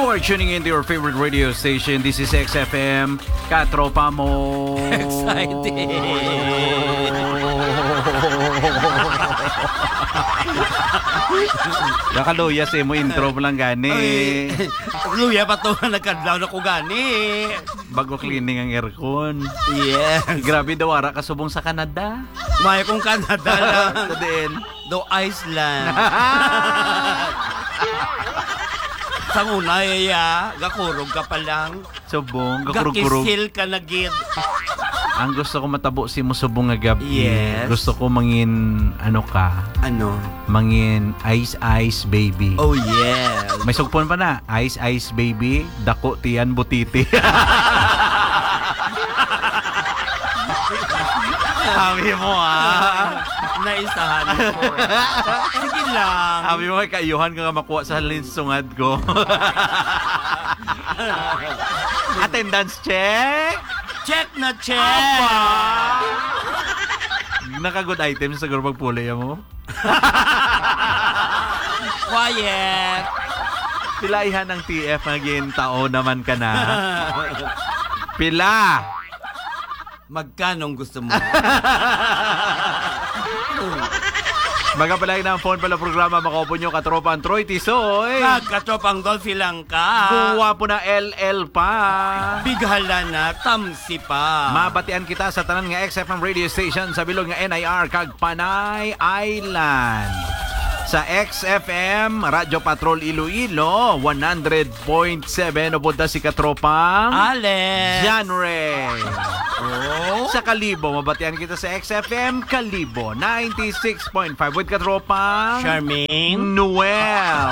You are tuning into your favorite radio station. This is XFM. Katropa mo. Excited. Nakaluya sa mo intro mo lang gani. Luya pa to, nagkadlaw na ko gani. Bago cleaning ang aircon. Yes. Grabe daw, ara kasubong sa Canada. May kong Canada na. Sa din. Do Iceland. Sa una, gakurog ka pa lang. Subong, gakurug-kurug. Gakisil ka na gid. Ang gusto ko matabo si mo subong nga gabi. Yes. Gusto ko mangin, ano ka? Ano? Mangin ice baby. Oh, yes. May sugpon pa na. Ice baby. Dako tiyan butiti. Sabi mo Naisahan ko. Sige lang. Sabi mo kay kaayuhan ka nga makuha sa linsungad ko. Attendance check. Check na check. Naka-good items sa group pagpuli mo. Quiet. Pilaihan ng TF ngin tao naman ka na. Pila. Magkanong gusto mo? Magapalay ng phone pala programa makaupo nyo katropa ang Troy Tisoy. Nagkatropang Dolphy lang ka. Kuha po na LL pa. Bighala na, tamsi pa. Mabatian kita sa tanan nga XFM radio station sa bilog nga NIR kag Panay Island. Sa XFM Radyo Patrol Iloilo 100.7 upunta si katropang Alex. Genre. Oh. Sa Kalibo, mabatian kita sa XFM Kalibo 96.5 with katropang Charmaine. Noel.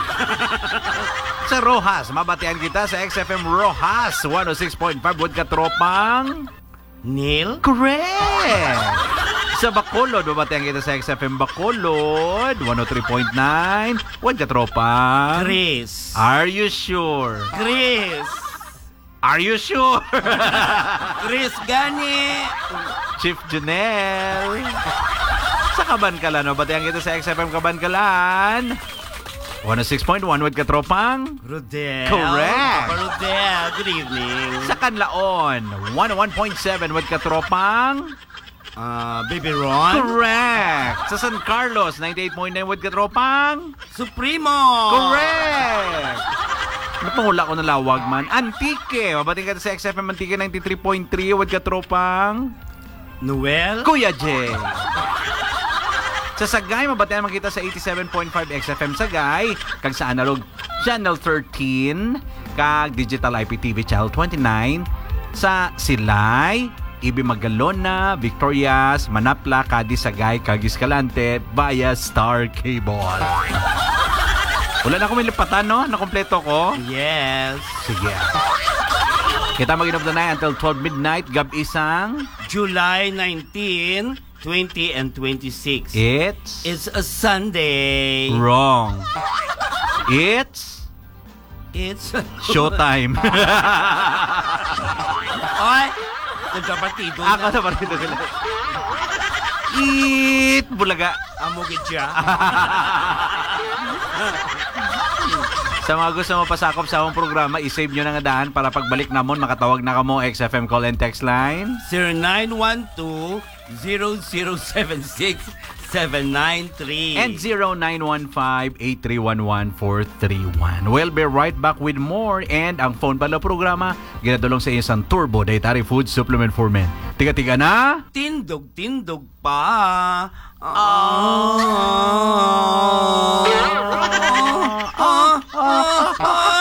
Sa Rojas, mabatian kita sa XFM Rojas 106.5 with katropang Neil. Correct. Sa Bacolod, mabatian kita sa XFM Bacolod 103.9 with katropang Chris. Are you sure? Chris. Are you sure? Chris gani. Chief Janelle. Sa Kabankalan, mabatian kita sa XFM Kabankalan 106.1 with katropang Rodel. Correct. Papa Rodel, good evening. sa Kanlaon 101.7 with katropang Baby Ron. Correct. Sa San Carlos 98.9 with katropang Supremo. Correct. Napahula ko na lawag man. Antique. Mabating ka sa XFM Antique 93.3 with katropang Noel. Kuya J. Sa Sagay, mabatian makita sa 87.5 XFM Sagay. Kag sa analog Channel 13. Kag Digital IPTV Channel 29. Sa Silay, Ibi Magalona, Victorias, Manapla, Cadiz, Sagay, kag Escalante via Star Cable. Wala na akong milipatan, no? Nakompleto ko? Yes. Sige. Kita mag-inom na until 12 midnight. Gab isang July 19, 20, and 26. It's a Sunday. wrong. It's showtime. Oy, nagkapartido na. Ako na partido ko lang. Eat bulaga. Amugid siya. Sa mga gusto mo pasakop sa akong programa, isave nyo na nga daan para pagbalik namon makatawag na kamo XFM call and text line 0912-0076-793 and 0915-8311431. We'll be right back with more, and ang phone pala programa ginadulong sa isang Turbo Dietary Food Supplement for Men. Tiga-tiga na Tindog-tindog pa. Ah.